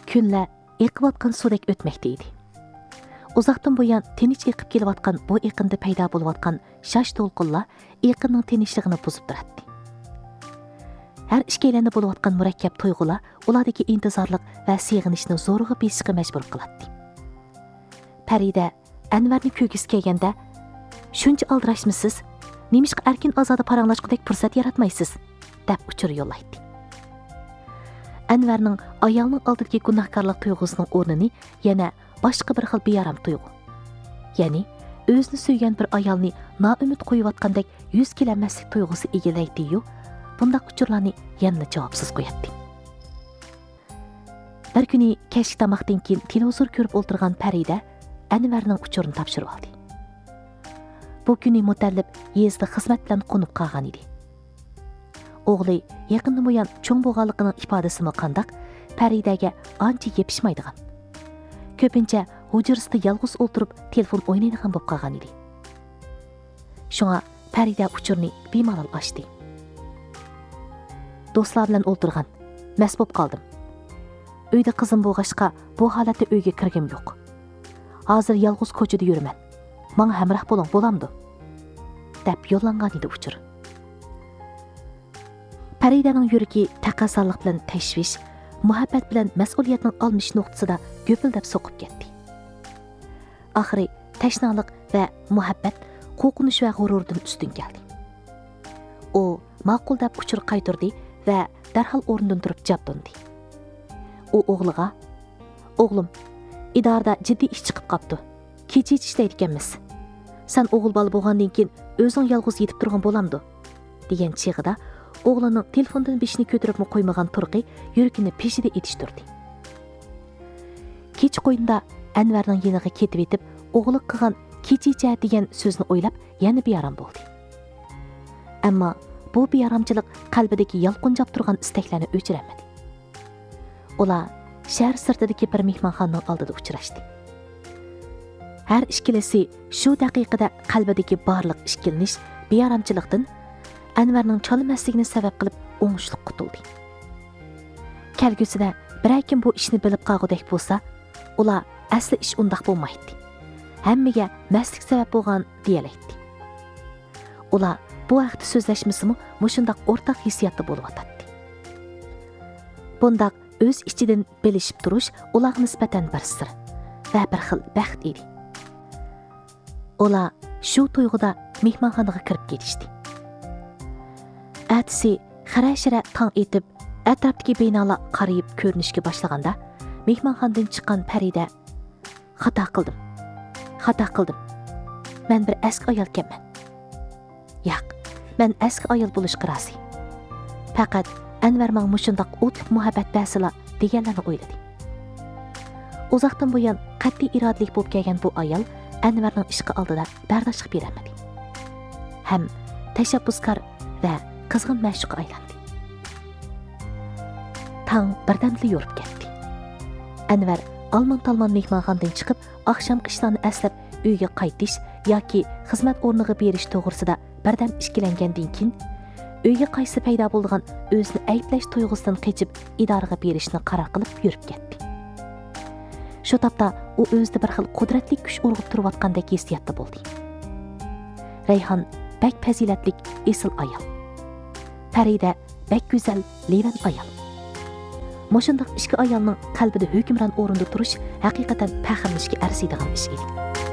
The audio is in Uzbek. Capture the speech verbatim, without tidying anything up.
Kunlar eqiyotgan sudek o'tmoqda edi. Uzoqdan buyon tinch eqib kelayotgan bu eqinda paydo bo'layotgan shash to'lqinlar eqinning tinchligini buzib turadi. Har ikkalanda bo'layotgan murakkab tuyg'ular ulardagi intizorlik va seg'inishni zo'rg'a besishga majbur qiladi. Farida Anvarni ko'gis kelganda, "Shuncha aldirashmisiz? Nemishqa erkin ozoda paranglashqudek fursat yaratmaysiz?" deb uchur yo'llaydi. Anvarning ayolning oldidagi gunohkorlik tuyg'usining o'rnini yana boshqa bir xil beyaram tuyg'u, ya'ni o'zini suygan bir ayolni noumid qo'yayotgandek yuz kelanmaslik tuyg'usi egallaydi-yu, bunday uchurlarni yana javobsiz qo'yadi. Bir kuni kechki tomoqdan keyin televizor ko'rib o'tirgan Farida Anvarning uchurini topshirib oldi. Bu kuni mutallib yezda xizmat bilan qo'nib qolgan edi. O'g'li yaqindan buyon cho'ng bo'lganligining ifodasimi qandaq Faridaga ancha yepishmaydigan. Ko'pincha hujrasida yolg'iz o'tirib telefon o'ynaydigan bo'lib qolgan edi. Shunga Farida uchurni bemalol ochdi. Do'stlar bilan o'tirgan, mas bo'lib qoldim. Uyda qizim bo'lg'ashqa bu holatda uyga kirgim yo'q. Hozir yolg'iz ko'chada yuraman. Menga hamroh bo'ling, bo'lamdi? deb yo'llangan edi uchur. Faridaning yuragi taqozolik bilan tashvish, muhabbat bilan mas'uliyatning olmish nuqtasida go'pildab so'qib ketdi. Oxiri tashnalik va muhabbat qo'rqinish va g'ururdan ustun keldi. U ma'qul deb uchur qaytirdi va darhol o'rnidan turib javob berdi. U o'g'liga, "O'g'lim, idorada jiddiy ish chiqib qopti. Kecha ishlaydi ekanmiz. Sen o'g'il bola bo'lgandan keyin o'zing yolg'iz yetib turgan bo'lamdi" degan chig'ida o'g'lining telefondan beshini ko'taribmi qo'ymagan turqi yuragini peshida etishtirdi. Kech qo'yinda Anvarning yeniga ketib etib, o'g'li qilgan kechicha degan so'zni o'ylab, yana bearam bo'ldi. Ammo bu bearamchilik qalbidagi yalqinjab turgan istaklarni o'chirmadi. Ular shahar sirtidagi bir mehmonxonaning oldida uchrashdi. Har ikkilisi shu daqiqada qalbidagi barliq ishkilnish, bearamchilikdan Anvarning chalmasligini sabab qilib o'ngishliq qutuldi. Kelgusida bir kim bu ishni bilib qolgudek bo'lsa, ular asli ish undaq bo'lmaydi. Hammaga maslik sabab bo'lgan deyalaydi. Ular bu vaqtda so'zlashmasimi mushundaq o'rtaq hissiyatda bo'lib o'tadi. Bundaq o'z ichidan bilishib turish ularga nisbatan bir sir va bir xil baxt edi. Ular shu tuyg'uda mehmonxonaga kirib ketishdi. Atisi xira-shira tong etib, atrofdagi binolar qarayib ko'rinishga boshlaganda, mehmonxonadan chiqqan Farida, "Xato qildim. Xato qildim. Men bir eski ayol ekanman. Yo'q, men eski ayol bo'lishga rozi. Faqat Anvar menga mushundaq o'tliq muhabbat basila" deganlarni o'yladi. Uzoqdan buyon qat'iy irodalik bo'lib kelgan bu ayol Anvarning ishqi oldida bardoshlik berolmadi. Ham tashabbuskor va qizg'in ma'shuqqa aylandi. Tong birdamli yurib ketdi. Anvar almon-talmon mehmonxonadan chiqib, oqshom ishlarni aslab uyga qaytish yoki xizmat o'rniga berish to'g'risida birdam ishkilangandan keyin uyga qaysi paydo bo'lgan o'zini ayblash tuyg'usidan qechib idoraga berishni qaror qilib yurib ketdi. Shu topda u o'zida bir xil qudratli kuch urg'ib turayotgandek hissiyatda bo'ldi. Rayhon bak fazilatlik esil ayol. Farida bak go'zal levan ayol. Mushundaq ishki ayolning qalbida hukmron o'rinda turish haqiqatan faxrlanishga arziydigan ish edi.